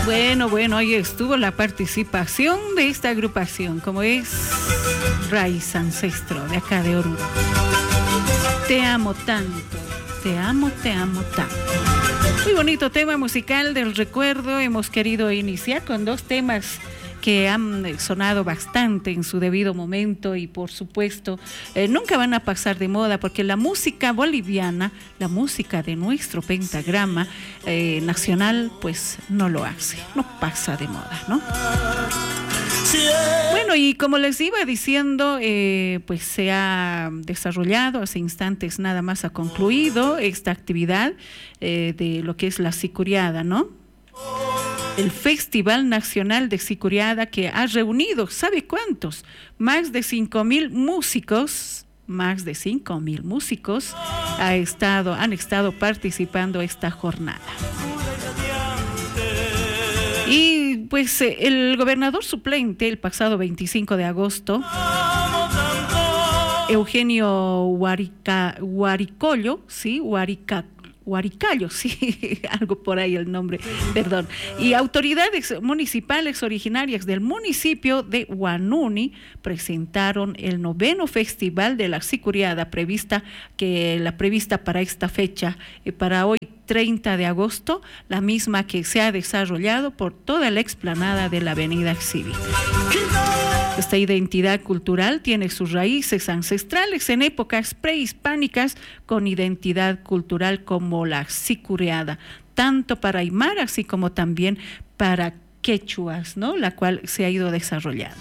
Bueno, ahí estuvo la participación de esta agrupación, como es Raíz Ancestro, de acá de Oruro. Te amo tanto, te amo tanto. Muy bonito tema musical del recuerdo. Hemos querido iniciar con dos temas que han sonado bastante en su debido momento y por supuesto nunca van a pasar de moda, porque la música boliviana, la música de nuestro pentagrama nacional, pues no lo hace, no pasa de moda, ¿no? Bueno, y como les iba diciendo, pues se ha desarrollado, hace instantes nada más ha concluido esta actividad de lo que es la sicuriada, ¿no? El Festival Nacional de Sicuriada, que ha reunido, ¿sabe cuántos? Más de 5.000 músicos, han estado participando esta jornada. Y pues el gobernador suplente, el pasado 25 de agosto, Eugenio Huaricayo, sí, algo por ahí el nombre, perdón. Y autoridades municipales originarias del municipio de Huanuni presentaron el 9º Festival de la Sicuriada prevista para esta fecha, para hoy 30 de agosto, la misma que se ha desarrollado por toda la explanada de la Avenida Cívica. Esta identidad cultural tiene sus raíces ancestrales en épocas prehispánicas, con identidad cultural como la sicuriada, tanto para aymara así como también para quechuas, ¿no? La cual se ha ido desarrollando.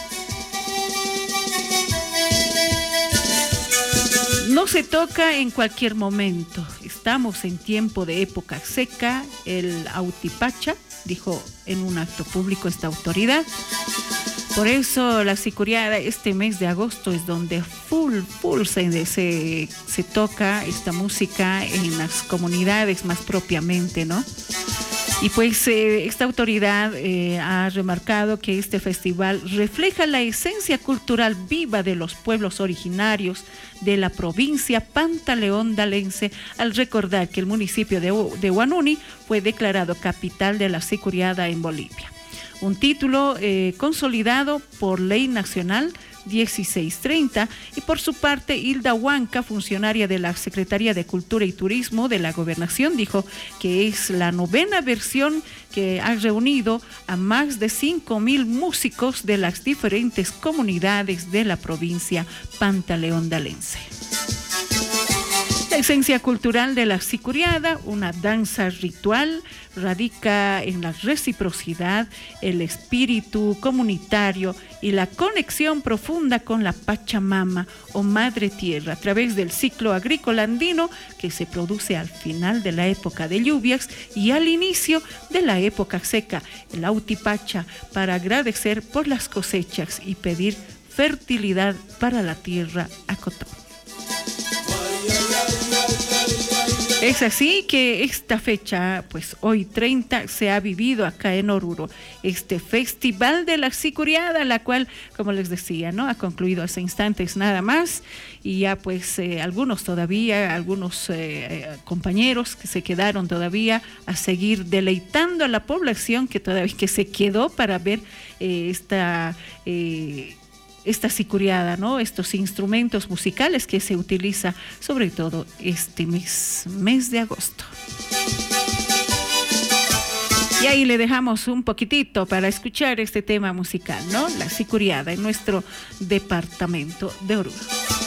No se toca en cualquier momento. Estamos en tiempo de época seca. El Autipacha, dijo en un acto público esta autoridad. Por eso la sicuriada este mes de agosto es donde full se toca esta música en las comunidades más propiamente, ¿no? Y pues esta autoridad ha remarcado que este festival refleja la esencia cultural viva de los pueblos originarios de la provincia pantaleondalense, al recordar que el municipio de Huanuni fue declarado capital de la sicuriada en Bolivia. Un título consolidado por Ley Nacional 1630, y por su parte Hilda Huanca, funcionaria de la Secretaría de Cultura y Turismo de la Gobernación, dijo que es la 9ª versión que ha reunido a más de 5.000 músicos de las diferentes comunidades de la provincia pantaleondalense. La esencia cultural de la sicuriada, una danza ritual, radica en la reciprocidad, el espíritu comunitario y la conexión profunda con la Pachamama o Madre Tierra a través del ciclo agrícola andino que se produce al final de la época de lluvias y al inicio de la época seca, el Autipacha, para agradecer por las cosechas y pedir fertilidad para la tierra Acotón. Es así que esta fecha, pues hoy 30, se ha vivido acá en Oruro, este Festival de la Sicuriada, la cual, como les decía, ¿no?, ha concluido hace instantes nada más, y ya pues algunos compañeros que se quedaron todavía a seguir deleitando a la población que se quedó para ver esta sicuriada, ¿no?, estos instrumentos musicales que se utiliza sobre todo este mes de agosto. Y ahí le dejamos un poquitito para escuchar este tema musical, ¿no?, la sicuriada en nuestro departamento de Oruro.